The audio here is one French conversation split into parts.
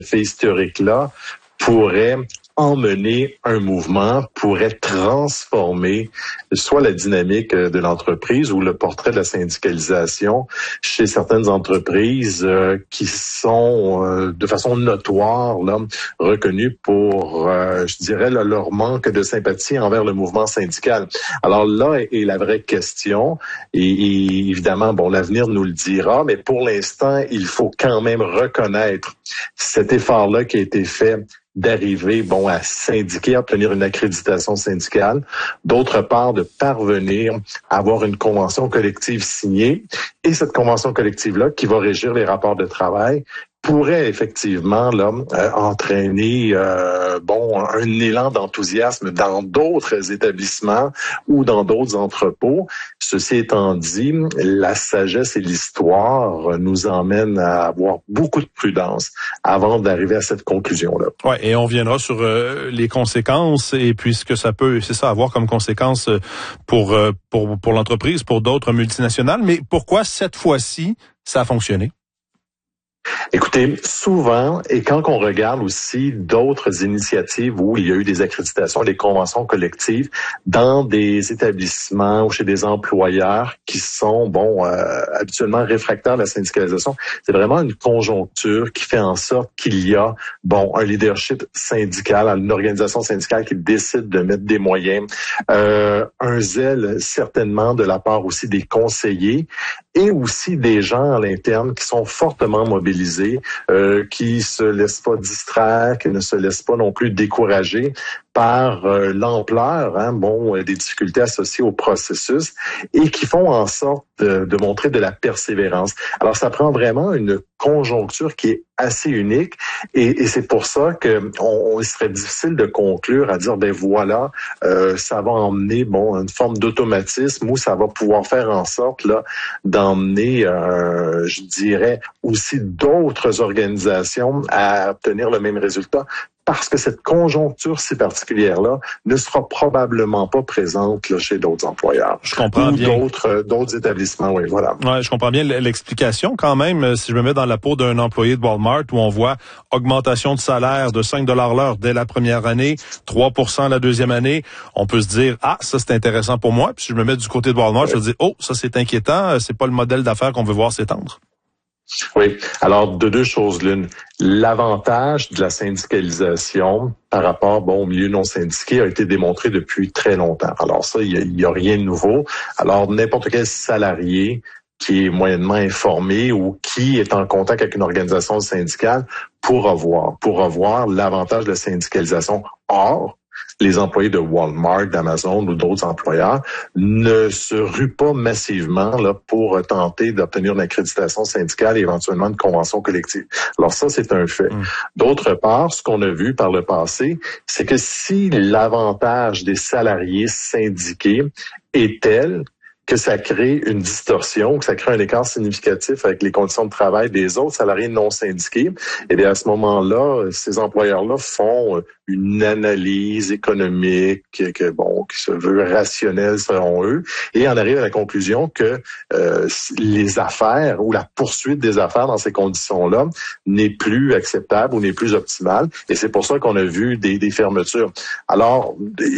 fait historique-là pourrait emmener un mouvement, pourrait transformer soit la dynamique de l'entreprise ou le portrait de la syndicalisation chez certaines entreprises qui sont de façon notoire là, reconnues pour, je dirais, là, leur manque de sympathie envers le mouvement syndical. Alors là est la vraie question et évidemment, bon, l'avenir nous le dira, mais pour l'instant, il faut quand même reconnaître cet effort-là qui a été fait d'arriver, à syndiquer, à obtenir une accréditation syndicale. D'autre part, de parvenir à avoir une convention collective signée. Et cette convention collective-là, qui va régir les rapports de travail, pourrait effectivement là entraîner un élan d'enthousiasme dans d'autres établissements ou dans d'autres entrepôts. Ceci étant dit, la sagesse et l'histoire nous emmènent à avoir beaucoup de prudence avant d'arriver à cette conclusion-là. Ouais, et on viendra sur les conséquences et puis ce que ça peut, avoir comme conséquence pour l'entreprise, pour d'autres multinationales. Mais pourquoi cette fois-ci ça a fonctionné? Écoutez, souvent, et quand on regarde aussi d'autres initiatives où il y a eu des accréditations, des conventions collectives dans des établissements ou chez des employeurs qui sont, habituellement réfractaires à la syndicalisation, c'est vraiment une conjoncture qui fait en sorte qu'il y a, un leadership syndical, une organisation syndicale qui décide de mettre des moyens, un zèle certainement de la part aussi des conseillers et aussi des gens à l'interne qui sont fortement mobilisés, qui se laissent pas distraire, qui ne se laissent pas non plus décourager par l'ampleur des difficultés associées au processus et qui font en sorte de montrer de la persévérance. Alors, ça prend vraiment une conjoncture qui est assez unique et c'est pour ça que il serait difficile de conclure à dire ça va emmener une forme d'automatisme où ça va pouvoir faire en sorte là d'emmener je dirais aussi d'autres organisations à obtenir le même résultat. Parce que cette conjoncture si particulière-là ne sera probablement pas présente là, chez d'autres employeurs. Je comprends ou bien. D'autres établissements, oui, voilà. Ouais, je comprends bien l'explication quand même. Si je me mets dans la peau d'un employé de Walmart où on voit augmentation de salaire de 5 $ l'heure dès la première année, 3% la deuxième année, on peut se dire, ça c'est intéressant pour moi. Puis si je me mets du côté de Walmart, je me dis, ça c'est inquiétant, c'est pas le modèle d'affaires qu'on veut voir s'étendre. Oui. Alors, de deux choses l'une. L'avantage de la syndicalisation par rapport au milieu non syndiqué a été démontré depuis très longtemps. Alors ça, il y a rien de nouveau. Alors, n'importe quel salarié qui est moyennement informé ou qui est en contact avec une organisation syndicale pourra voir l'avantage de la syndicalisation. Or, les employés de Walmart, d'Amazon ou d'autres employeurs ne se ruent pas massivement là pour tenter d'obtenir une accréditation syndicale et éventuellement une convention collective. Alors ça, c'est un fait. D'autre part, ce qu'on a vu par le passé, c'est que si l'avantage des salariés syndiqués est tel que ça crée une distorsion, que ça crée un écart significatif avec les conditions de travail des autres salariés non syndiqués, et bien à ce moment-là, ces employeurs-là font une analyse économique qui se veut rationnelle selon eux, et en arrivent à la conclusion que les affaires ou la poursuite des affaires dans ces conditions-là n'est plus acceptable ou n'est plus optimale, et c'est pour ça qu'on a vu des fermetures. Alors,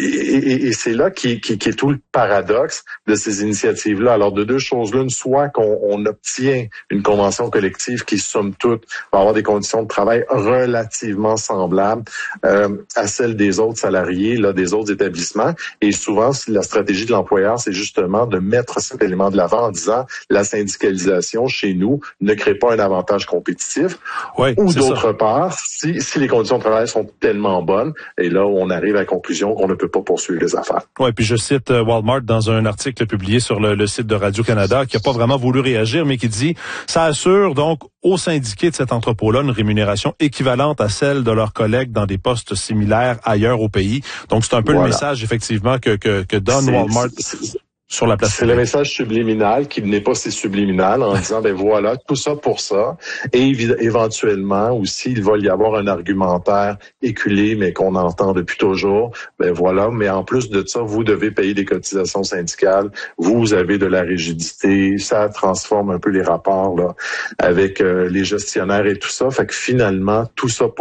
et c'est là qui est tout le paradoxe de ces initiatives-là. Alors, de deux choses l'une, soit qu'on obtient une convention collective qui, somme toute, va avoir des conditions de travail relativement semblables à celles des autres salariés, là, des autres établissements. Et souvent, la stratégie de l'employeur, c'est justement de mettre cet élément de l'avant en disant la syndicalisation chez nous ne crée pas un avantage compétitif. Oui, ou d'autre part, si les conditions de travail sont tellement bonnes, et là, on arrive à la conclusion qu'on ne peut pas poursuivre les affaires. Oui, puis je cite Walmart dans un article publié sur le site de Radio-Canada qui n'a pas vraiment voulu réagir, mais qui dit « Ça assure donc aux syndiqués de cet entrepôt-là une rémunération équivalente à celle de leurs collègues dans des postes similaires ailleurs au pays. » Donc, c'est un peu le message, effectivement, que donne Walmart sur la place. C'est le message subliminal qui n'est pas si subliminal en disant, tout ça pour ça. Et éventuellement aussi, il va y avoir un argumentaire éculé, mais qu'on entend depuis toujours. Mais en plus de ça, vous devez payer des cotisations syndicales. Vous avez de la rigidité. Ça transforme un peu les rapports là avec les gestionnaires et tout ça. Fait que finalement, tout ça